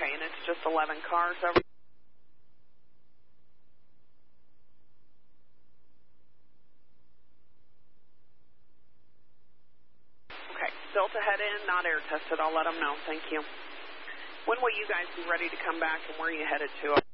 Okay, and it's just 11 cars over. Okay, still to head in, not air tested. I'll let them know. Thank you. When will you guys be ready to come back, and where are you headed to?